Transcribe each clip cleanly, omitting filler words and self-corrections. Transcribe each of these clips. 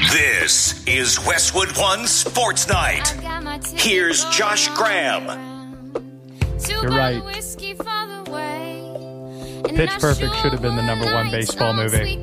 This is Westwood One Sports Night. Here's Josh Graham. You're right. Pitch Perfect should have been the number one baseball movie.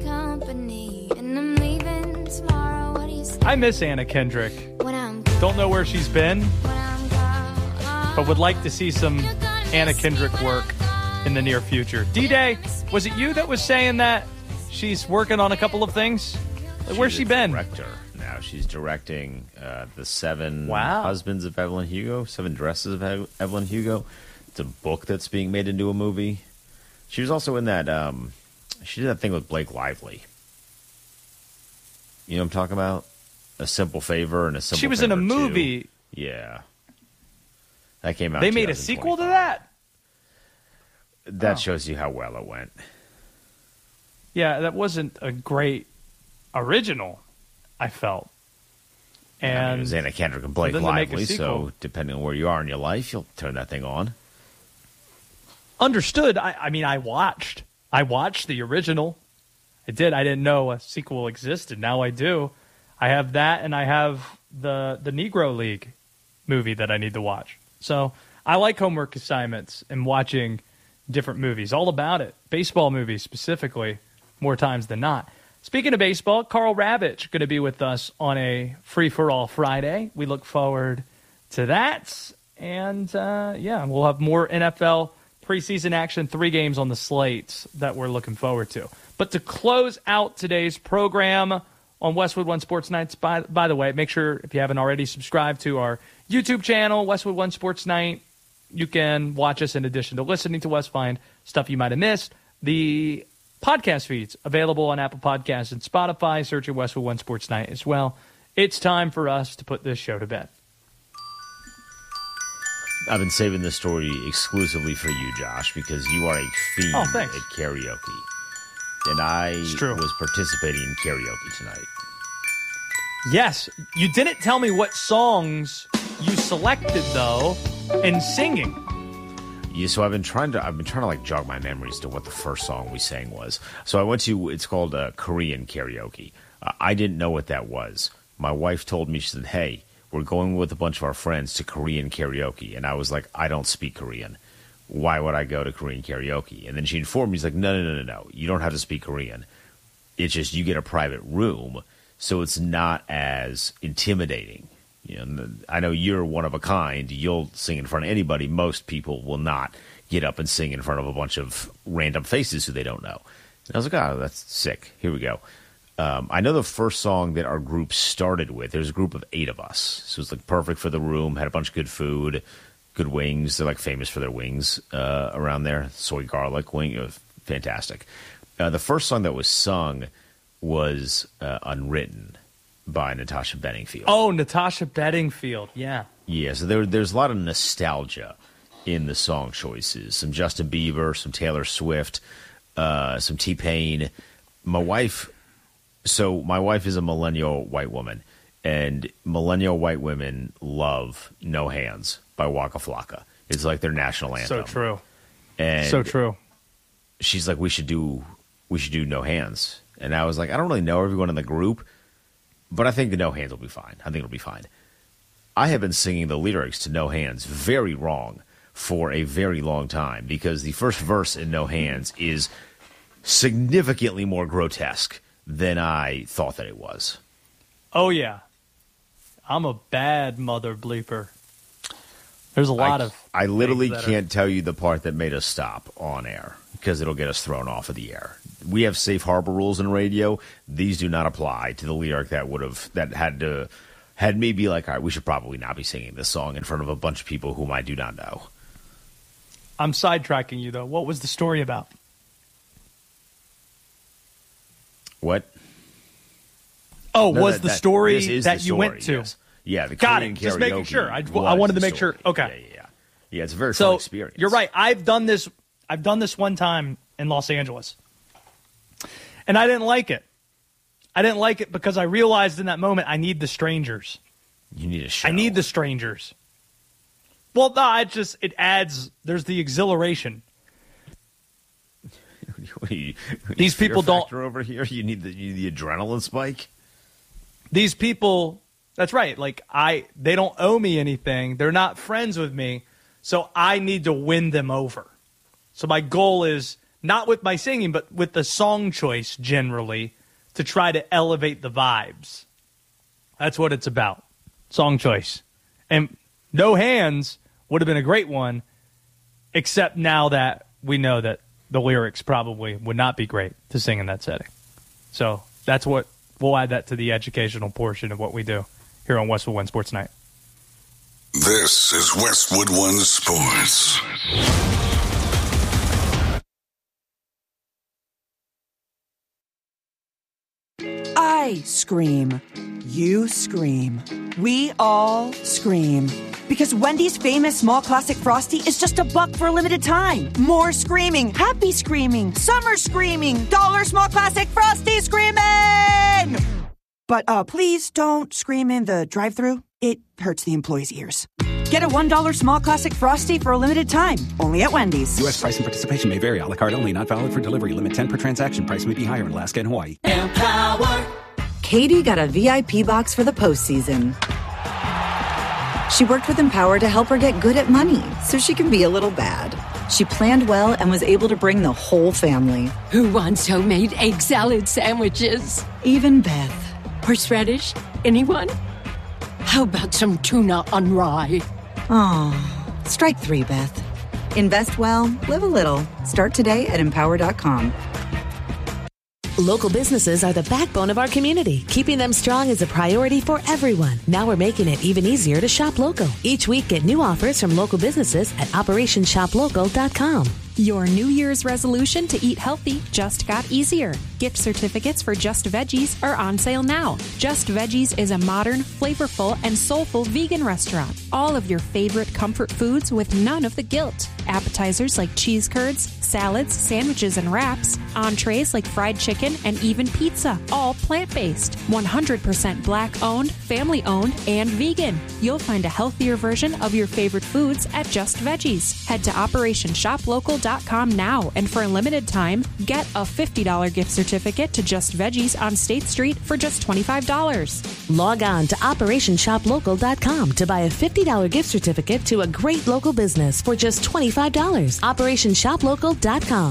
I miss Anna Kendrick. Don't know where she's been, but would like to see some Anna Kendrick work in the near future. D-Day, was it you that was saying that she's working on a couple of things? Where's she been? Director. Now she's directing the Seven Husbands of Evelyn Hugo, Seven Dresses of Evelyn Hugo. It's a book that's being made into a movie. She was also in that. She did that thing with Blake Lively. You know what I'm talking about? A Simple Favor and a Simple. She was Favor in a 2. movie. Yeah, that came out. They made a sequel to that. That shows you how well it went. Yeah, that wasn't a great original, I felt. And it was Anna Kendrick and Blake Lively, so depending on where you are in your life, you'll turn that thing on. Understood. I mean, I watched the original. I did. I didn't know a sequel existed. Now I do. I have that, and I have the Negro League movie that I need to watch. So I like homework assignments and watching different movies. All about it. Baseball movies specifically, more times than not. Speaking of baseball, Carl Ravitch going to be with us on a Free-for-All Friday. We look forward to that. And, we'll have more NFL preseason action, 3 games on the slate that we're looking forward to. But to close out today's program on Westwood One Sports Nights, by the way, make sure if you haven't already subscribed to our YouTube channel, Westwood One Sports Night. You can watch us in addition to listening to us, find stuff you might have missed. The podcast feeds available on Apple Podcasts and Spotify. Search your Westwood One Sports Night as well. It's time for us to put this show to bed. I've been saving this story exclusively for you, Josh, because you are a fiend at karaoke. And I was participating in karaoke tonight. Yes. You didn't tell me what songs you selected, though, in singing. Yeah, so I've been trying to like jog my memories to what the first song we sang was. So I went to, it's called Korean karaoke. I didn't know what that was. My wife told me, she said, hey, we're going with a bunch of our friends to Korean karaoke. And I was like, I don't speak Korean. Why would I go to Korean karaoke? And then she informed me, she's like, no. You don't have to speak Korean. It's just you get a private room, so it's not as intimidating. You know, I know you're one of a kind. You'll sing in front of anybody. Most people will not get up and sing in front of a bunch of random faces who they don't know. And I was like, oh, that's sick. Here we go. I know the first song that our group started with, there's a group of 8 of us. So it's like perfect for the room, had a bunch of good food, good wings. They're like famous for their wings around there. Soy garlic wing. It was fantastic. The first song that was sung was Unwritten by Natasha Bedingfield. Oh, Natasha Bedingfield. Yeah. Yeah, so there's a lot of nostalgia in the song choices. Some Justin Bieber, some Taylor Swift, some T-Pain. My wife is a millennial white woman, and millennial white women love No Hands by Waka Flocka. It's like their national anthem. So true. And so true. She's like, we should do No Hands. And I was like, I don't really know everyone in the group, but I think the No Hands will be fine. I think it'll be fine. I have been singing the lyrics to No Hands very wrong for a very long time, because the first verse in No Hands is significantly more grotesque than I thought that it was. Oh, yeah. I'm a bad mother bleeper. There's a lot of... I literally can't tell you the part that made us stop on air, because it'll get us thrown off of the air. We have safe harbor rules in radio. These do not apply to the lyric that had me be like, all right, we should probably not be singing this song in front of a bunch of people whom I do not know. I'm sidetracking you, though. What was the story about? What? Oh, no, was the story that you went to? Yes. Yeah, the Got it. Just making sure. I wanted to make sure. Okay. Yeah, it's a very fun experience. You're right. I've done this one time in Los Angeles, and I didn't like it. I didn't like it because I realized in that moment I need the strangers. You need a show. I need the strangers. Well, no, it adds. There's the exhilaration. These people don't over here. You need the adrenaline spike. these people, that's right. Like they don't owe me anything. They're not friends with me. So I need to win them over. So my goal is not with my singing, but with the song choice generally to try to elevate the vibes. That's what it's about. Song choice. And No Hands would have been a great one, except now that we know that the lyrics probably would not be great to sing in that setting. So that's what we'll add that to the educational portion of what we do here on Westwood One Sports Night. This is Westwood One Sports. I scream. You scream. We all scream. Because Wendy's famous small classic Frosty is just $1 for a limited time. More screaming, happy screaming, summer screaming, dollar small classic Frosty screaming! But please don't scream in the drive-thru. It hurts the employees' ears. Get a $1 small classic Frosty for a limited time. Only at Wendy's. U.S. price and participation may vary. A la carte only. Not valid for delivery. Limit 10 per transaction. Price may be higher in Alaska and Hawaii. Empower. Katie got a VIP box for the postseason. She worked with Empower to help her get good at money so she can be a little bad. She planned well and was able to bring the whole family. Who wants homemade egg salad sandwiches? Even Beth. Horseradish? Anyone? How about some tuna on rye? Oh, strike 3, Beth. Invest well, live a little. Start today at Empower.com. Local businesses are the backbone of our community. Keeping them strong is a priority for everyone. Now we're making it even easier to shop local. Each week, get new offers from local businesses at OperationShopLocal.com. Your New Year's resolution to eat healthy just got easier. Gift certificates for Just Veggies are on sale now. Just Veggies is a modern, flavorful, and soulful vegan restaurant. All of your favorite comfort foods with none of the guilt. Appetizers like cheese curds, salads, sandwiches, and wraps. Entrees like fried chicken and even pizza. All plant-based. 100% Black-owned, family-owned, and vegan. You'll find a healthier version of your favorite foods at Just Veggies. Head to OperationShopLocal.com now, and for a limited time, get a $50 gift certificate to Just Veggies on State Street for just $25. Log on to OperationShopLocal.com to buy a $50 gift certificate to a great local business for just $25. OperationShopLocal.com.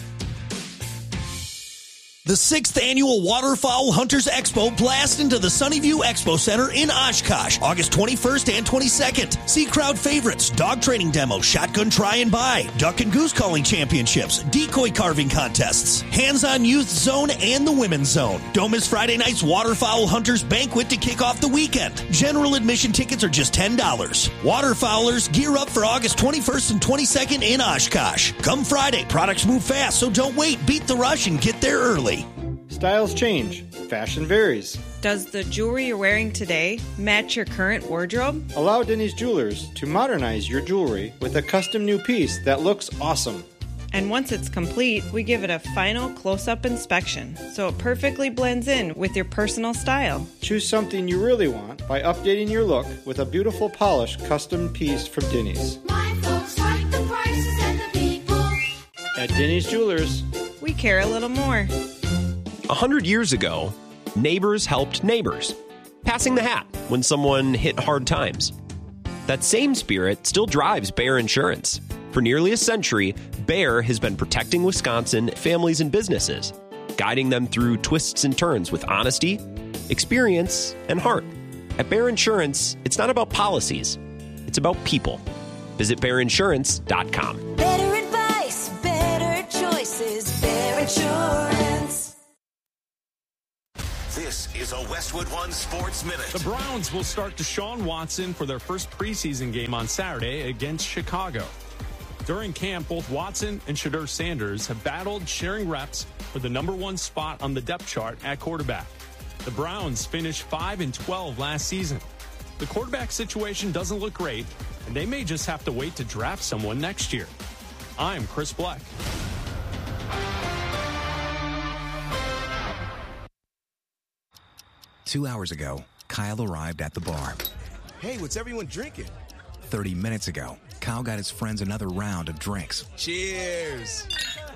The 6th Annual Waterfowl Hunters Expo blasts into the Sunnyview Expo Center in Oshkosh, August 21st and 22nd. See crowd favorites, dog training demo, shotgun try and buy, duck and goose calling championships, decoy carving contests, hands-on youth zone, and the women's zone. Don't miss Friday night's Waterfowl Hunters Banquet to kick off the weekend. General admission tickets are just $10. Waterfowlers gear up for August 21st and 22nd in Oshkosh. Come Friday, products move fast, so don't wait. Beat the rush and get there early. Styles change. Fashion varies. Does the jewelry you're wearing today match your current wardrobe? Allow Denny's Jewelers to modernize your jewelry with a custom new piece that looks awesome. And once it's complete, we give it a final close-up inspection, so it perfectly blends in with your personal style. Choose something you really want by updating your look with a beautiful polished custom piece from Denny's. My folks like the prices and the people. At Denny's Jewelers, we care a little more. 100 years ago, neighbors helped neighbors, passing the hat when someone hit hard times. That same spirit still drives Bayer Insurance. For nearly a century, Bayer has been protecting Wisconsin families and businesses, guiding them through twists and turns with honesty, experience, and heart. At Bayer Insurance, it's not about policies, it's about people. Visit BayerInsurance.com. Better advice, better choices, Bayer Insurance. This is a Westwood One Sports Minute. The Browns will start Deshaun Watson for their first preseason game on Saturday against Chicago. During camp, both Watson and Shedeur Sanders have battled, sharing reps for the number 1 spot on the depth chart at quarterback. The Browns finished 5-12 last season. The quarterback situation doesn't look great, and they may just have to wait to draft someone next year. I'm Chris Black. Two hours ago, Kyle arrived at the bar. Hey, what's everyone drinking? 30 minutes ago, Kyle got his friends another round of drinks. Cheers!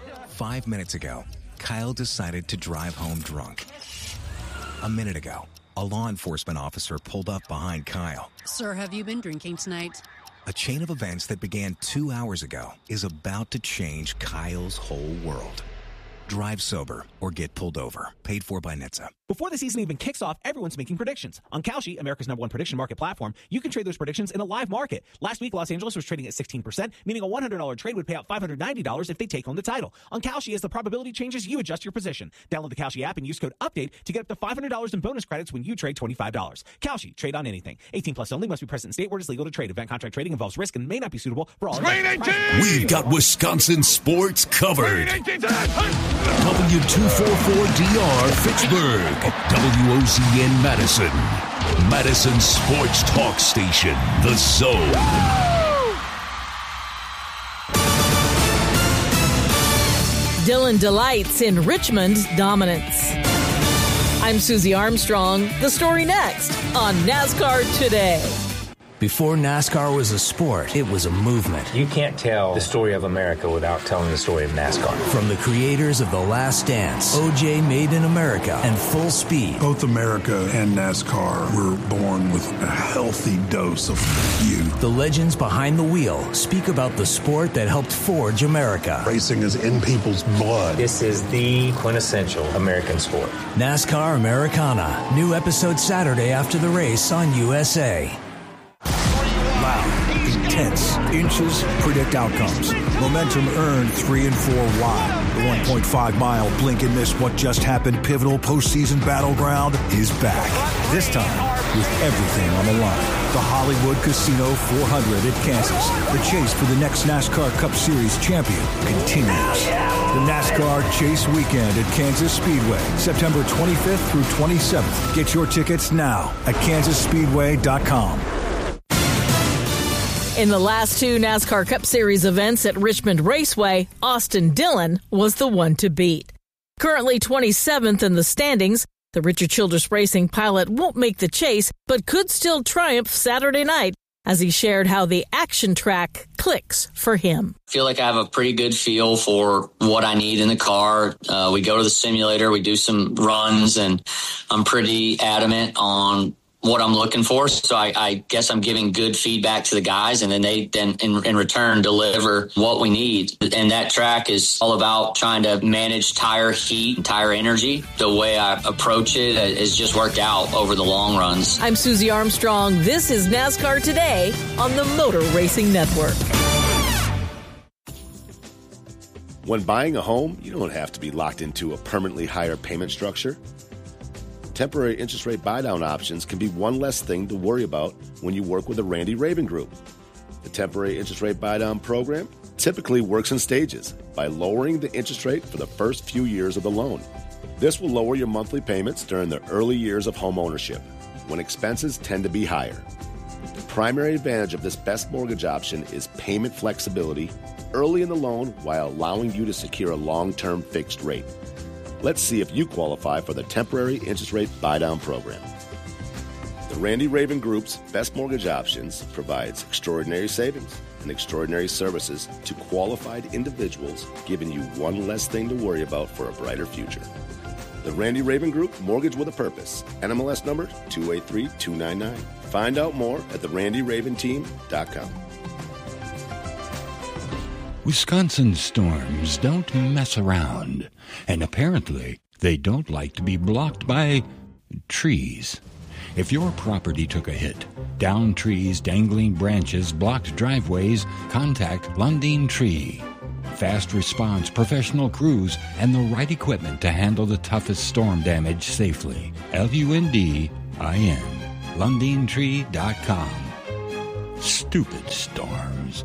5 minutes ago, Kyle decided to drive home drunk. A minute ago, A law enforcement officer pulled up behind Kyle. Sir, have you been drinking tonight? A chain of events that began 2 hours ago is about to change Kyle's whole world. Drive sober or get pulled over. Paid for by NHTSA. Before the season even kicks off, everyone's making predictions. On Kalshi, America's #1 prediction market platform, you can trade those predictions in a live market. Last week, Los Angeles was trading at 16%, meaning a $100 trade would pay out $590 if they take home the title. On Kalshi, as the probability changes, you adjust your position. Download the Kalshi app and use code UPDATE to get up to $500 in bonus credits when you trade $25. Kalshi, trade on anything. 18 plus only, must be present in state where it is legal to trade. Event contract trading involves risk and may not be suitable for all. We've got Wisconsin sports covered. W244DR Fitchburg, WOZN Madison, Madison Sports Talk Station, The Zone. Dylan delights in Richmond's dominance. I'm Susie Armstrong. The story next on NASCAR Today. Before NASCAR was a sport, it was a movement. You can't tell the story of America without telling the story of NASCAR. From the creators of The Last Dance, OJ Made in America, and Full Speed. Both America and NASCAR were born with a healthy dose of youth. The legends behind the wheel speak about the sport that helped forge America. Racing is in people's blood. This is the quintessential American sport. NASCAR Americana. New episode Saturday after the race on USA. Loud, intense, inches, predict outcomes. Momentum earned 3 and 4 wide. The 1.5-mile blink and miss what just happened pivotal postseason battleground is back. This time with everything on the line. The Hollywood Casino 400 at Kansas. The chase for the next NASCAR Cup Series champion continues. The NASCAR Chase Weekend at Kansas Speedway, September 25th through 27th. Get your tickets now at kansasspeedway.com. In the last two NASCAR Cup Series events at Richmond Raceway, Austin Dillon was the one to beat. Currently 27th in the standings, the Richard Childress Racing pilot won't make the chase, but could still triumph Saturday night as he shared how the action track clicks for him. I feel like I have a pretty good feel for what I need in the car. We go to the simulator, we do some runs, and I'm pretty adamant on what I'm looking for. So I guess I'm giving good feedback to the guys, and then they in return deliver what we need. And that track is all about trying to manage tire heat and tire energy. The way I approach it has just worked out over the long runs. I'm Susie Armstrong. This is NASCAR Today on the Motor Racing Network. When buying a home, you don't have to be locked into a permanently higher payment structure. Temporary interest rate buy-down options can be one less thing to worry about when you work with the Randy Raven Group. The temporary interest rate buy-down program typically works in stages by lowering the interest rate for the first few years of the loan. This will lower your monthly payments during the early years of home ownership, when expenses tend to be higher. The primary advantage of this best mortgage option is payment flexibility early in the loan while allowing you to secure a long-term fixed rate. Let's see if you qualify for the temporary interest rate buy-down program. The Randy Raven Group's Best Mortgage Options provides extraordinary savings and extraordinary services to qualified individuals, giving you one less thing to worry about for a brighter future. The Randy Raven Group, Mortgage with a Purpose. NMLS number 283299. Find out more at therandyraventeam.com. Wisconsin storms don't mess around, and apparently they don't like to be blocked by trees. If your property took a hit, downed trees, dangling branches, blocked driveways, contact Lundin Tree. Fast response, professional crews, and the right equipment to handle the toughest storm damage safely. LUNDIN. LundinTree.com. Stupid storms.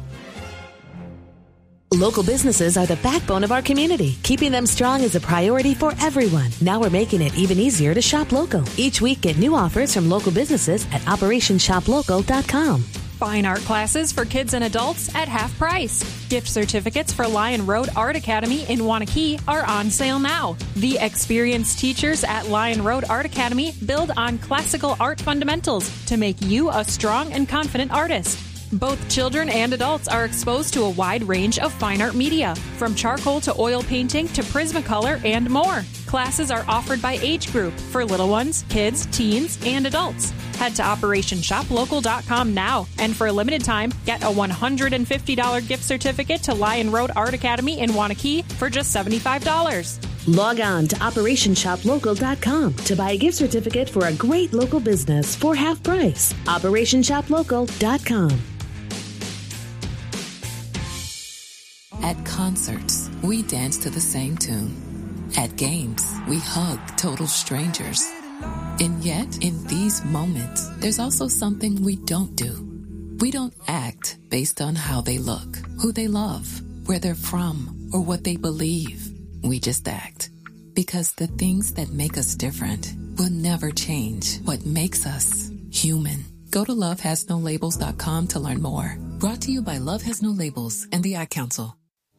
Local businesses are the backbone of our community. Keeping them strong is a priority for everyone. Now we're making it even easier to shop local. Each week, get new offers from local businesses at OperationShopLocal.com. Fine art classes for kids and adults at half price. Gift certificates for Lion Road Art Academy in Wanakee are on sale now. The experienced teachers at Lion Road Art Academy build on classical art fundamentals to make you a strong and confident artist. Both children and adults are exposed to a wide range of fine art media, from charcoal to oil painting to Prismacolor and more. Classes are offered by age group for little ones, kids, teens, and adults. Head to OperationShopLocal.com now, and for a limited time, get a $150 gift certificate to Lion Road Art Academy in Wanakee for just $75. Log on to OperationShopLocal.com to buy a gift certificate for a great local business for half price. OperationShopLocal.com. At concerts, we dance to the same tune. At games, we hug total strangers. And yet, in these moments, there's also something we don't do. We don't act based on how they look, who they love, where they're from, or what they believe. We just act. Because the things that make us different will never change what makes us human. Go to lovehasnolabels.com to learn more. Brought to you by Love Has No Labels and the Ad Council.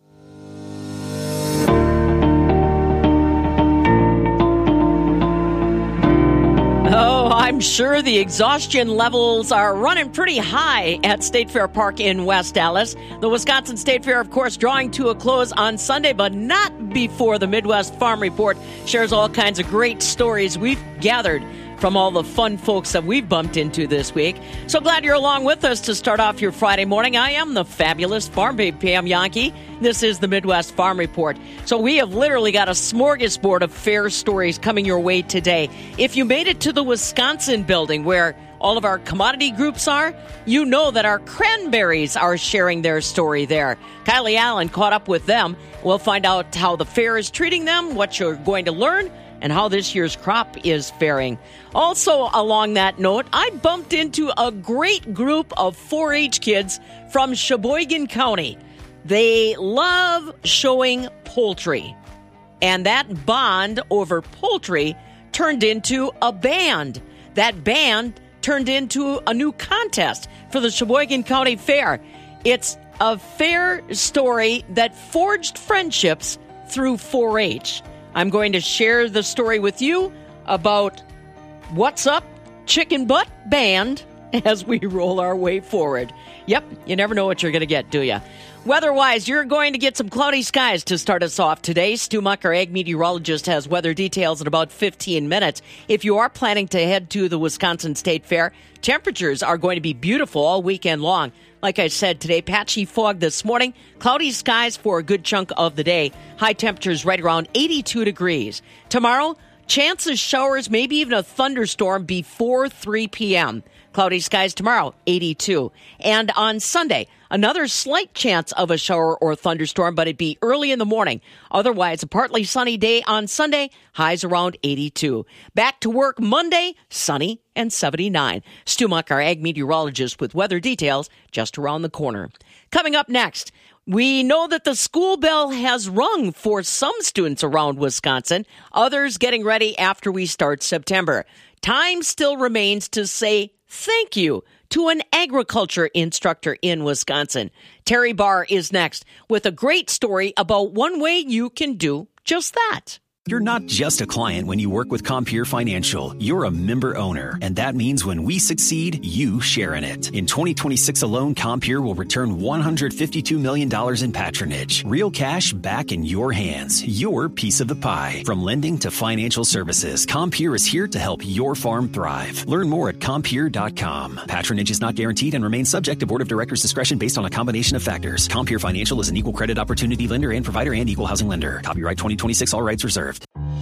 Oh, I'm sure the exhaustion levels are running pretty high at State Fair Park in West Allis. The Wisconsin State Fair, of course, drawing to a close on Sunday, but not before the Midwest Farm Report shares all kinds of great stories we've gathered from all the fun folks that we've bumped into this week. So glad you're along with us to start off your Friday morning. I am the fabulous Farm Babe Pam Yankee. This is the Midwest Farm Report. So we have literally got a smorgasbord of fair stories coming your way today. If you made it to the Wisconsin building where all of our commodity groups are, you know that our cranberries are sharing their story there. Kylie Allen caught up with them. We'll find out how the fair is treating them, what you're going to learn, and how this year's crop is faring. Also, along that note, I bumped into a great group of 4-H kids from Sheboygan County. They love showing poultry. And that bond over poultry turned into a band. That band turned into a new contest for the Sheboygan County Fair. It's a fair story that forged friendships through 4-H. I'm going to share the story with you about What's Up Chicken Butt Band as we roll our way forward. Yep, you never know what you're going to get, do you? Weather-wise, you're going to get some cloudy skies to start us off today. Stu Muck, our ag meteorologist, has weather details in about 15 minutes. If you are planning to head to the Wisconsin State Fair, temperatures are going to be beautiful all weekend long. Like I said today, patchy fog this morning, cloudy skies for a good chunk of the day. High temperatures right around 82 degrees. Tomorrow, chances showers, maybe even a thunderstorm before 3 p.m. Cloudy skies tomorrow, 82. And on Sunday, another slight chance of a shower or thunderstorm, but it'd be early in the morning. Otherwise, a partly sunny day on Sunday, highs around 82. Back to work Monday, sunny and 79. Stu Muck, our ag meteorologist, with weather details just around the corner. Coming up next, we know that the school bell has rung for some students around Wisconsin, others getting ready after we start September. Time still remains to say thank you to an agriculture instructor in Wisconsin. Terry Barr is next with a great story about one way you can do just that. You're not just a client when you work with Compeer Financial. You're a member owner, and that means when we succeed, you share in it. In 2026 alone, Compeer will return $152 million in patronage. Real cash back in your hands. Your piece of the pie. From lending to financial services, Compeer is here to help your farm thrive. Learn more at Compeer.com. Patronage is not guaranteed and remains subject to Board of Directors' discretion based on a combination of factors. Compeer Financial is an equal credit opportunity lender and provider and equal housing lender. Copyright 2026, all rights reserved.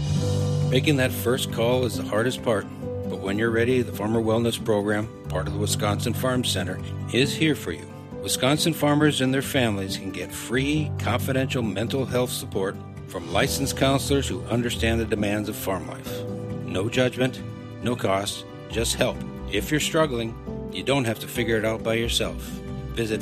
Making that first call is the hardest part, but when you're ready, the Farmer Wellness Program, part of the Wisconsin Farm Center, is here for you. Wisconsin farmers and their families can get free, confidential mental health support from licensed counselors who understand the demands of farm life. No judgment, no cost, just help. If you're struggling, you don't have to figure it out by yourself. Visit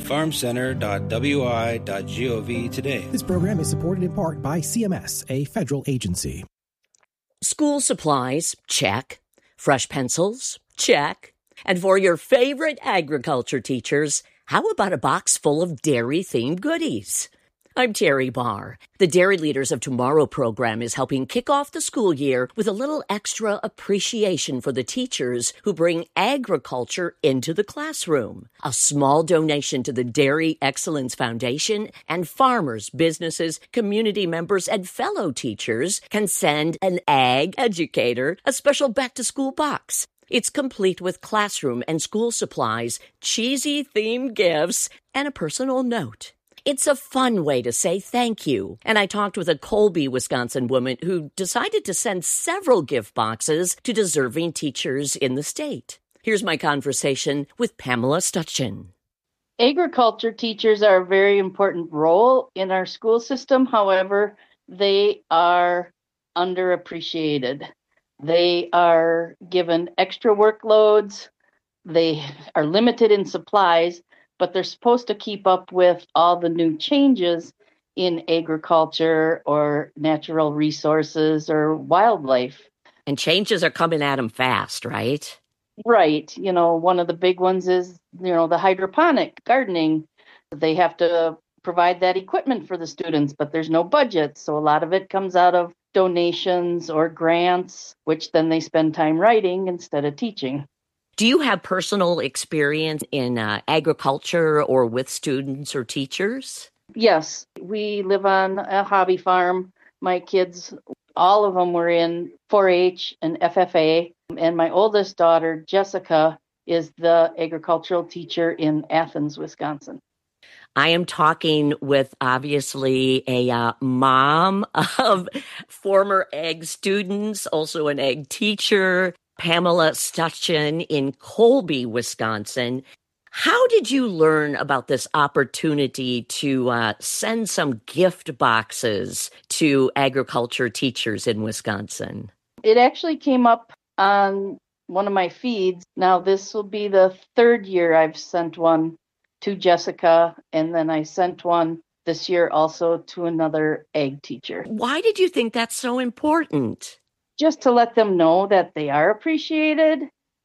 farmcenter.wi.gov today. This program is supported in part by CMS, a federal agency. School supplies, check. Fresh pencils, check. And for your favorite agriculture teachers, how about a box full of dairy-themed goodies? I'm Terry Barr. The Dairy Leaders of Tomorrow program is helping kick off the school year with a little extra appreciation for the teachers who bring agriculture into the classroom. A small donation to the Dairy Excellence Foundation and farmers, businesses, community members, and fellow teachers can send an ag educator a special back-to-school box. It's complete with classroom and school supplies, cheesy themed gifts, and a personal note. It's a fun way to say thank you. And I talked with a Colby, Wisconsin woman who decided to send several gift boxes to deserving teachers in the state. Here's my conversation with Pamela Stutchin. Agriculture teachers are a very important role in our school system. However, they are underappreciated. They are given extra workloads. They are limited in supplies, but they're supposed to keep up with all the new changes in agriculture or natural resources or wildlife. And changes are coming at them fast, right? Right. One of the big ones is, the hydroponic gardening. They have to provide that equipment for the students, but there's no budget. So a lot of it comes out of donations or grants, which then they spend time writing instead of teaching. Do you have personal experience in agriculture or with students or teachers? Yes, we live on a hobby farm. My kids, all of them were in 4-H and FFA. And my oldest daughter, Jessica, is the agricultural teacher in Athens, Wisconsin. I am talking with, obviously, a mom of former ag students, also an ag teacher, Pamela Stutchin in Colby, Wisconsin. How did you learn about this opportunity to send some gift boxes to agriculture teachers in Wisconsin? It actually came up on one of my feeds. Now, this will be the third year I've sent one to Jessica, and then I sent one this year also to another ag teacher. Why did you think that's so important? Just to let them know that they are appreciated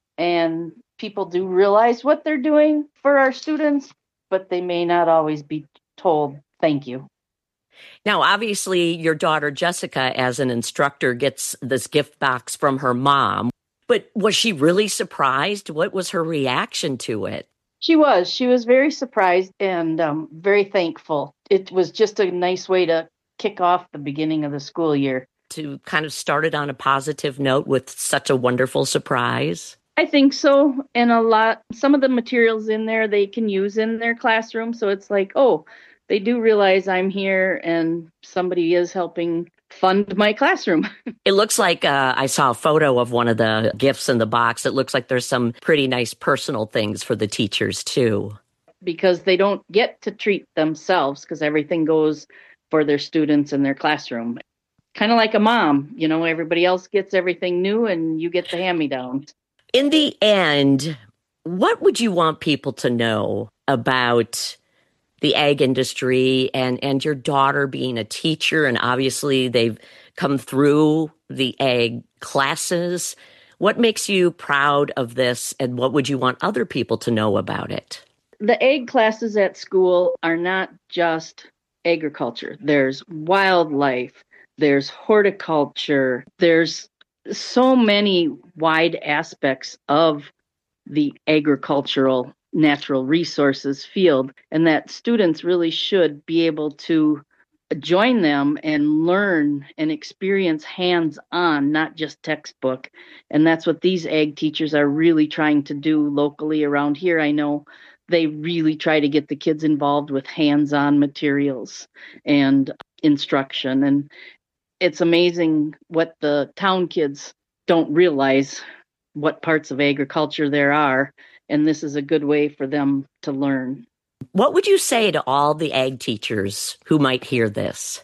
and people do realize what they're doing for our students, but they may not always be told thank you. Now, obviously, your daughter Jessica, as an instructor, gets this gift box from her mom. But was she really surprised? What was her reaction to it? She was very surprised and very thankful. It was just a nice way to kick off the beginning of the school year. To kind of start it on a positive note with such a wonderful surprise? I think so. And some of the materials in there they can use in their classroom. So it's like, oh, they do realize I'm here and somebody is helping fund my classroom. It looks like I saw a photo of one of the gifts in the box. It looks like there's some pretty nice personal things for the teachers, too. Because they don't get to treat themselves because everything goes for their students in their classroom. Kind of like a mom, everybody else gets everything new and you get the hand-me-downs. In the end, what would you want people to know about the ag industry and your daughter being a teacher? And obviously they've come through the ag classes. What makes you proud of this and what would you want other people to know about it? The ag classes at school are not just agriculture. There's wildlife. There's horticulture. There's so many wide aspects of the agricultural natural resources field, and that students really should be able to join them and learn and experience hands-on, not just textbook. And that's what these ag teachers are really trying to do locally around here. I know they really try to get the kids involved with hands-on materials and instruction. And it's amazing what the town kids don't realize what parts of agriculture there are. And this is a good way for them to learn. What would you say to all the ag teachers who might hear this?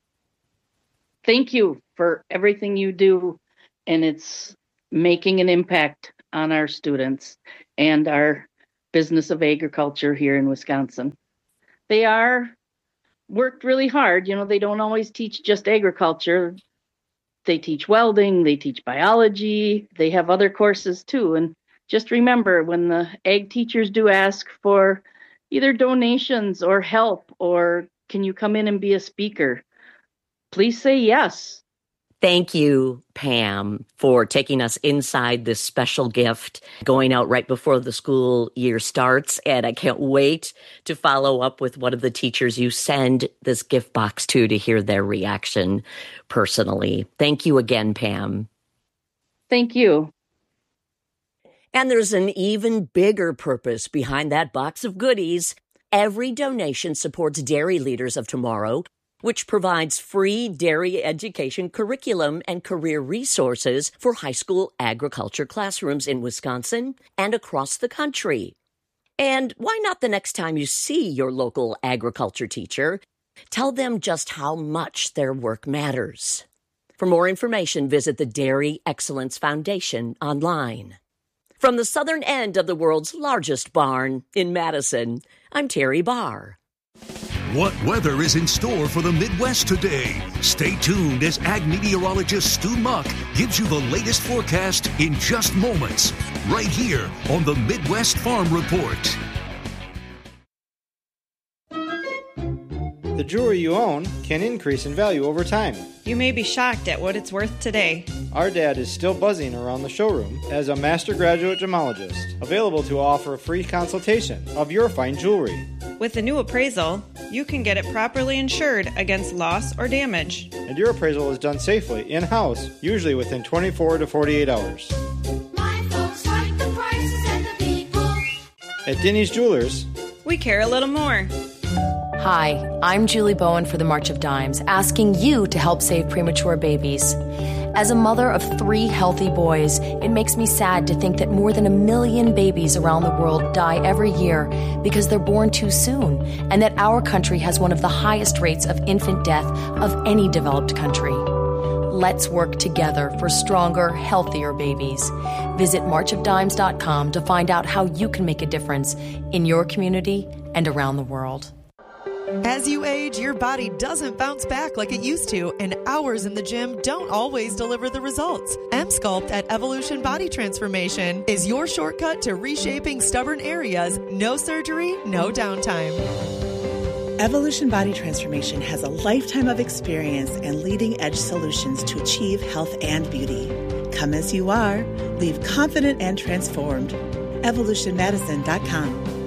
Thank you for everything you do. And it's making an impact on our students and our business of agriculture here in Wisconsin. They are worked really hard. They don't always teach just agriculture. They teach welding, they teach biology, they have other courses too. And just remember, when the ag teachers do ask for either donations or help or can you come in and be a speaker? Please say yes. Thank you, Pam, for taking us inside this special gift going out right before the school year starts. And I can't wait to follow up with one of the teachers you send this gift box to hear their reaction personally. Thank you again, Pam. Thank you. And there's an even bigger purpose behind that box of goodies. Every donation supports Dairy Leaders of Tomorrow, which provides free dairy education curriculum and career resources for high school agriculture classrooms in Wisconsin and across the country. And why not the next time you see your local agriculture teacher? Tell them just how much their work matters. For more information, visit the Dairy Excellence Foundation online. From the southern end of the world's largest barn in Madison, I'm Terry Barr. What weather is in store for the Midwest today? Stay tuned as ag meteorologist Stu Muck gives you the latest forecast in just moments, right here on the Midwest Farm Report. The jewelry you own can increase in value over time. You may be shocked at what it's worth today. Our dad is still buzzing around the showroom as a master graduate gemologist, available to offer a free consultation of your fine jewelry. With the new appraisal, you can get it properly insured against loss or damage. And your appraisal is done safely, in-house, usually within 24 to 48 hours. My folks like the prices and the people. At Denny's Jewelers, we care a little more. Hi, I'm Julie Bowen for the March of Dimes, asking you to help save premature babies. As a mother of 3 healthy boys, it makes me sad to think that more than 1 million babies around the world die every year because they're born too soon, and that our country has one of the highest rates of infant death of any developed country. Let's work together for stronger, healthier babies. Visit marchofdimes.com to find out how you can make a difference in your community and around the world. As you age, your body doesn't bounce back like it used to, and hours in the gym don't always deliver the results. M-Sculpt at Evolution Body Transformation is your shortcut to reshaping stubborn areas. No surgery, no downtime. Evolution Body Transformation has a lifetime of experience and leading-edge solutions to achieve health and beauty. Come as you are. Leave confident and transformed. EvolutionMedicine.com.